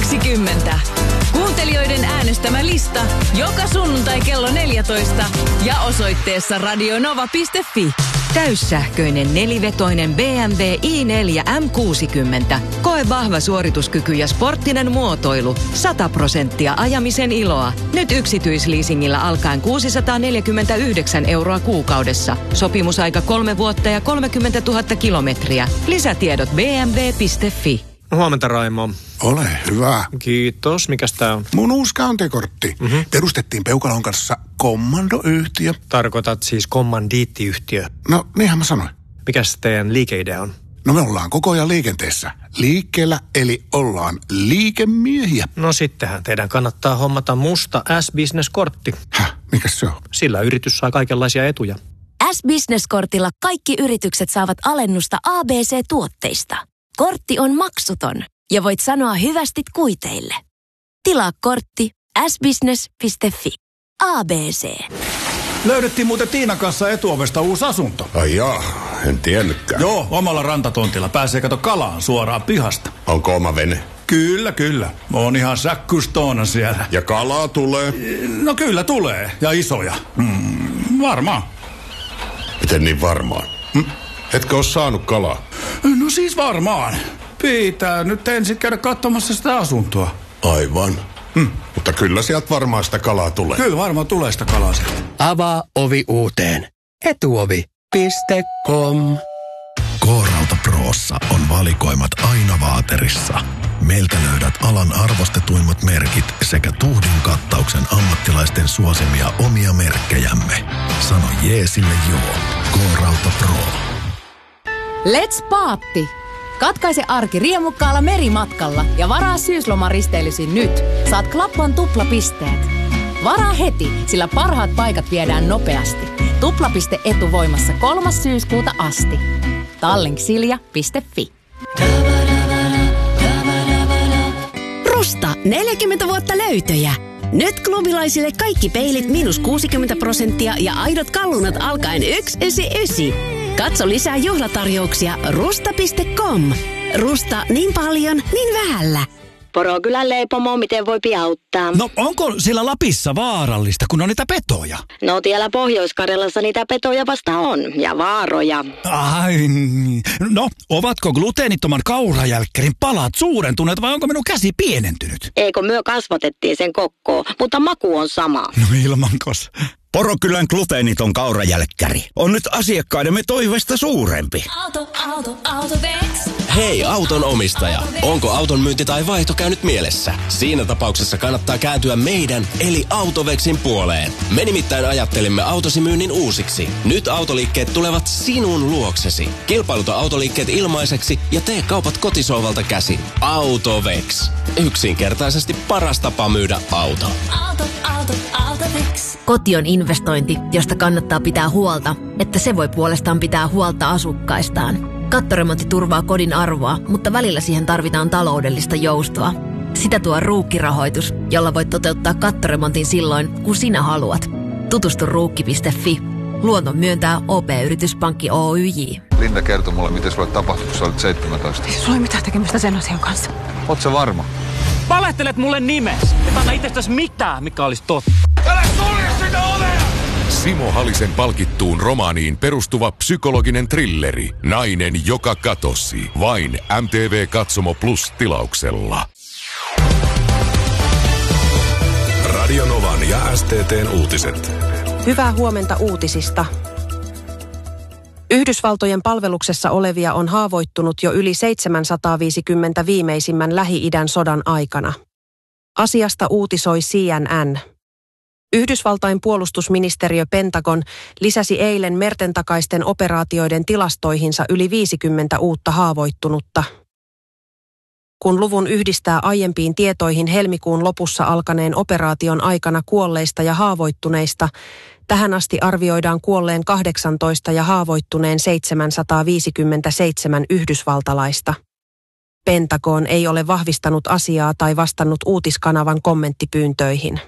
20. Kuuntelijoiden äänestämä lista joka sunnuntai kello 14 ja osoitteessa radionova.fi. Täyssähköinen nelivetoinen BMW i4 M60. Koe vahva suorituskyky ja sporttinen muotoilu. 100% ajamisen iloa. Nyt yksityisleasingillä alkaen 649 € kuukaudessa. Sopimusaika 3 vuotta ja 30 000 kilometriä. Lisätiedot bmw.fi. Huomenta, Raimo. Ole hyvä. Kiitos. Mikäs tää on? Mun uusi käyntikortti. Perustettiin Peukalon kanssa kommandoyhtiö. Tarkoitat siis kommandiittiyhtiö. No, niinhän mä sanoin. Mikäs teidän liikeidea on? No me ollaan koko ajan liikenteessä. Liikkeellä, eli ollaan liikemiehiä. No sittenhän teidän kannattaa hommata musta S-Business-kortti. Mikäs se on? Sillä yritys saa kaikenlaisia etuja. S-Business-kortilla kaikki yritykset saavat alennusta ABC-tuotteista. Kortti on maksuton ja voit sanoa hyvästit kuiteille. Tilaa kortti sbusiness.fi. ABC. Löydettiin muuten Tiinan kanssa Etuovesta uusi asunto. Ai jaa, en tiennytkään. Joo, omalla rantatontilla pääsee kato kalaan suoraan pihasta. Onko oma vene? Kyllä. On ihan säkkystoona siellä. Ja kalaa tulee? No kyllä tulee. Ja isoja. Varmaan. Miten niin varmaan? Etkö ole saanut kalaa? No siis varmaan. Pitää nyt ensin käydä katsomassa sitä asuntoa. Aivan. Mutta kyllä sieltä varmaan sitä kalaa tulee. Kyllä varmaan tulee sitä kalaa sieltä. Avaa ovi uuteen. Etuovi.com. K-Rauta Prossa on valikoimat aina vaaterissa. Meiltä löydät alan arvostetuimmat merkit sekä tuhdin kattauksen ammattilaisten suosimia omia merkkejämme. Sano jeesille joo. K-Rauta Pro. Let's Paatti! Katkaise arki riemukkaalla merimatkalla ja varaa syyslomaristeilysi nyt. Saat Klappan tuplapisteet. Varaa heti, sillä parhaat paikat viedään nopeasti. Tuplapiste etuvoimassa 3. syyskuuta asti. Tallink.silja.fi. Rusta, 40 vuotta löytöjä. Nyt klubilaisille kaikki peilit -60% ja aidot kallunat alkaen 199. Katso lisää juhlatarjouksia rusta.com. Rusta, niin paljon, niin vähällä. Porokylän leipomo, miten voi auttaa? No onko siellä Lapissa vaarallista, kun on niitä petoja? No siellä Pohjois-Karjalassa niitä petoja vasta on, ja vaaroja. Ai, no ovatko gluteenittoman kaurajälkkärin palat suurentuneet vai onko minun käsi pienentynyt? Eikö myö kasvatettiin sen kokkoon, mutta maku on sama. No ilmankos. Porokylän gluteeniton kaurajälkkäri on nyt asiakkaidemme toiveesta suurempi. Autovex. Hei auton omistaja, onko auton myynti tai vaihto käynyt mielessä? Siinä tapauksessa kannattaa kääntyä meidän eli Autovexin puoleen. Me nimittäin ajattelimme autosi myynnin uusiksi. Nyt autoliikkeet tulevat sinun luoksesi. Kilpailuta autoliikkeet ilmaiseksi ja tee kaupat kotisohvalta käsin. Autovex. Yksinkertaisesti paras tapa myydä auto. Autovex. Koti on investointi, josta kannattaa pitää huolta, että se voi puolestaan pitää huolta asukkaistaan. Kattoremontti turvaa kodin arvoa, mutta välillä siihen tarvitaan taloudellista joustoa. Sitä tuo Ruukki-rahoitus, jolla voit toteuttaa kattoremontin silloin, kun sinä haluat. Tutustu ruukki.fi. Luonnon myöntää OP-yrityspankki Oyj. Linda kertoi mulle, miten sulle tapahtui, kun sä olit 17. Ei sulla ole mitään tekemistä sen asian kanssa. Oot sä varma? Valehtelet mulle nimes. Et anna itsestäsi mitään, mikä olisi totta. Älä sulje sitä ovea! Simo Halisen palkittuun romaaniin perustuva psykologinen thrilleri Nainen, joka katosi. Vain MTV Katsomo Plus -tilauksella. Radio Novan ja STT:n uutiset. Hyvää huomenta uutisista. Yhdysvaltojen palveluksessa olevia on haavoittunut jo yli 750 viimeisimmän Lähi-idän sodan aikana. Asiasta uutisoi CNN. Yhdysvaltain puolustusministeriö Pentagon lisäsi eilen mertentakaisten operaatioiden tilastoihinsa yli 50 uutta haavoittunutta. Kun luvun yhdistää aiempiin tietoihin helmikuun lopussa alkaneen operaation aikana kuolleista ja haavoittuneista, tähän asti arvioidaan kuolleen 18 ja haavoittuneen 757 yhdysvaltalaista. Pentagon ei ole vahvistanut asiaa tai vastannut uutiskanavan kommenttipyyntöihin.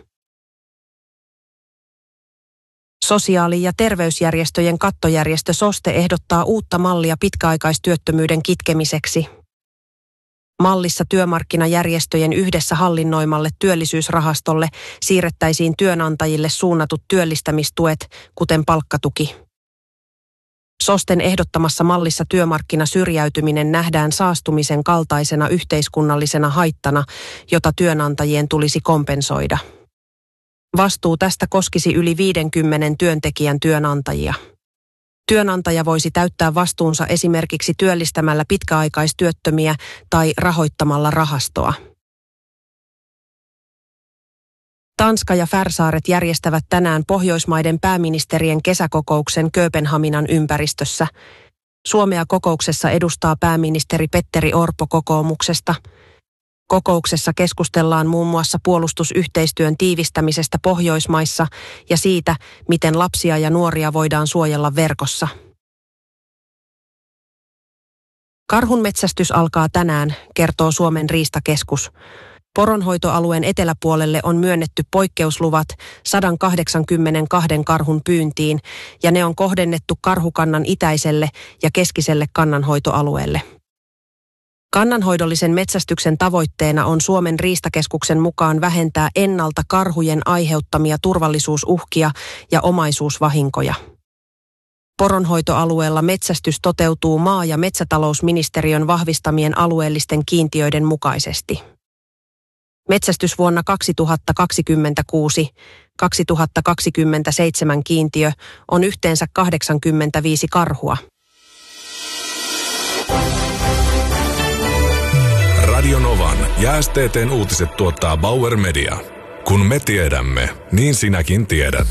Sosiaali- ja terveysjärjestöjen kattojärjestö SOSTE ehdottaa uutta mallia pitkäaikaistyöttömyyden kitkemiseksi. Mallissa työmarkkinajärjestöjen yhdessä hallinnoimalle työllisyysrahastolle siirrettäisiin työnantajille suunnatut työllistämistuet, kuten palkkatuki. SOSTen ehdottamassa mallissa työmarkkinasyrjäytyminen nähdään saastumisen kaltaisena yhteiskunnallisena haittana, jota työnantajien tulisi kompensoida. Vastuu tästä koskisi yli 50 työntekijän työnantajia. Työnantaja voisi täyttää vastuunsa esimerkiksi työllistämällä pitkäaikaistyöttömiä tai rahoittamalla rahastoa. Tanska ja Färsaaret järjestävät tänään Pohjoismaiden pääministerien kesäkokouksen Kööpenhaminan ympäristössä. Suomea kokouksessa edustaa pääministeri Petteri Orpo kokoomuksesta. Kokouksessa keskustellaan muun muassa puolustusyhteistyön tiivistämisestä Pohjoismaissa ja siitä, miten lapsia ja nuoria voidaan suojella verkossa. Karhunmetsästys alkaa tänään, kertoo Suomen riistakeskus. Poronhoitoalueen eteläpuolelle on myönnetty poikkeusluvat 182 karhun pyyntiin ja ne on kohdennettu karhukannan itäiselle ja keskiselle kannanhoitoalueelle. Kannanhoidollisen metsästyksen tavoitteena on Suomen riistakeskuksen mukaan vähentää ennalta karhujen aiheuttamia turvallisuusuhkia ja omaisuusvahinkoja. Poronhoitoalueella metsästys toteutuu maa- ja metsätalousministeriön vahvistamien alueellisten kiintiöiden mukaisesti. Metsästysvuonna 2026-2027 kiintiö on yhteensä 85 karhua. Radio Novan ja STT:n uutiset tuottaa Bauer Media. Kun me tiedämme, niin sinäkin tiedät.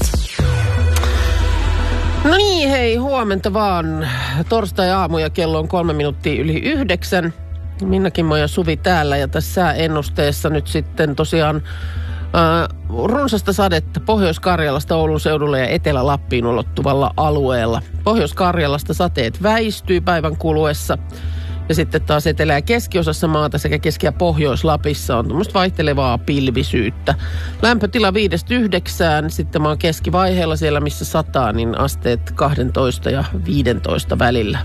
No niin, hei, huomenta vaan. Torstai-aamu ja kello on 8:03. Minnakin ja Suvi täällä ja tässä ennusteessa nyt sitten tosiaan runsasta sadetta Pohjois-Karjalasta Oulun seudulle ja Etelä-Lappiin ulottuvalla alueella. Pohjois-Karjalasta sateet väistyy päivän kuluessa ja sitten taas etelä- ja keskiosassa maata sekä Keski- ja Pohjois-Lapissa on tämmöistä vaihtelevaa pilvisyyttä. Lämpötila 5-9, sitten maan keskivaiheella siellä missä sataa, niin asteet 12 ja 15 välillä.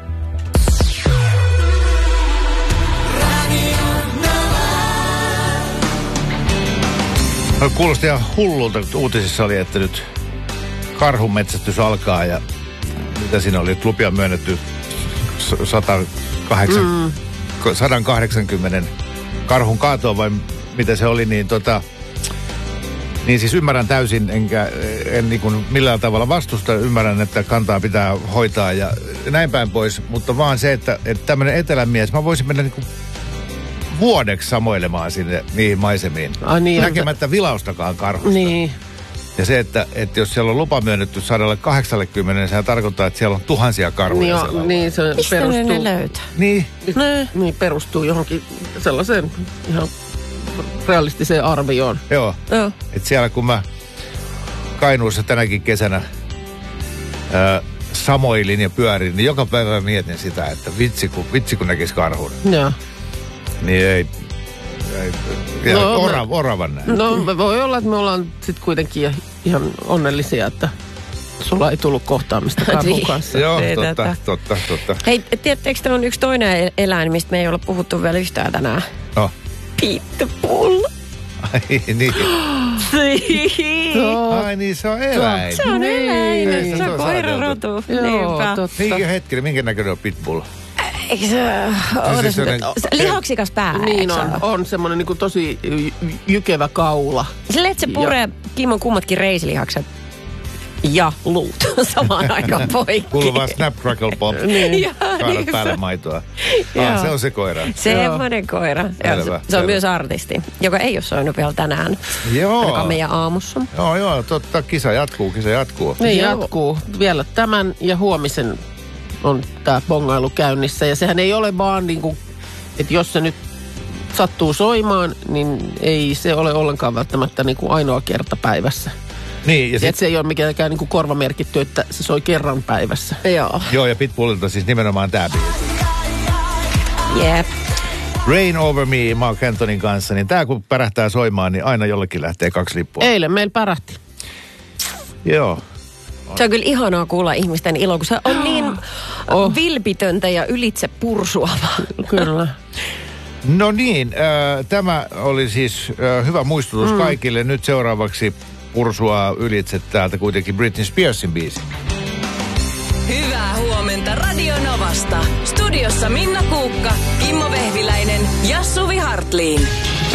Kuulosti ihan hullulta, kun uutisissa oli, että nyt karhunmetsästys alkaa ja mitä siinä oli, että lupia myönnetty 180 karhun kaatoa vai mitä se oli, niin niin siis ymmärrän täysin, en niin kuin millään tavalla vastusta, ymmärrän, että kantaa pitää hoitaa ja näin päin pois, mutta vaan se, että tämmöinen etelämies, mä voisin mennä niin kuin vuodeksi samoilemaan sinne niihin maisemiin. Niin, näkemättä vilaustakaan karhusta. Niin. Ja se, että jos siellä on lupa myönnetty 180, niin sehän tarkoittaa, että siellä on tuhansia karhuja. Niin, se mistä perustuu. ne löytää? Niin. Niin, perustuu johonkin sellaiseen ihan realistiseen arvioon. Joo. Että siellä kun mä Kainuussa tänäkin kesänä samoilin ja pyörin, niin joka päivä mietin sitä, että vitsi kun näkisi karhun. Joo. Niin ei oravan näin. No voi olla, että me ollaan sitten kuitenkin ihan onnellisia, että sulla ei tullut kohtaamista karhun kanssa. Joo, totta. Hei, tiedättekö, tämä on yksi toinen eläin, mistä me ei olla puhuttu vielä yhtään tänään? No. Pitbull. Ai niin. Ai niin, se on eläin. Se on eläin. Se on koirarotu. Niinpä. Minkä näköinen on pitbull? Eikö se lihaksikas pää? Niin on semmoinen niin kuin tosi jykevä kaula. Sille, että se puree Kimon kummatkin reisilihakset ja luut samaan aikaan poikki. Kuuluu vaan snap, crackle, pop. Niin. Kaadat päälle maitoa. Se on se koira. Semmoinen koira. Se on myös artisti, joka ei ole soinut vielä tänään. Joo. Ainakaan meidän aamussa. Joo, totta. Kisa jatkuu. Niin jatkuu. Vielä tämän ja huomisen on tämä bongailu käynnissä. Ja sehän ei ole vaan niin kuin, että jos se nyt sattuu soimaan, niin ei se ole ollenkaan välttämättä niin kuin ainoa kerta päivässä. Niin, ja se ei ole mikään niin kuin korvamerkitty, että se soi kerran päivässä. Joo, ja Pitbullilta siis nimenomaan tämä biisi. Jep. Rain Over Me Mark Antonin kanssa, niin tämä kun pärähtää soimaan, niin aina jollekin lähtee 2 lippua. Eilen meillä pärähti. Joo. Se on kyllä ihanaa kuulla ihmisten ilo, kun se on niin vilpitöntä ja ylitse pursuava. Kyllä. No niin, tämä oli siis hyvä muistutus kaikille. Nyt seuraavaksi pursuaa ylitse täältä kuitenkin Britney Spearsin biisi. Hyvää huomenta Radio Novasta. Studiossa Minna Kuukka, Kimmo Vehviläinen ja Suvi Hartliin.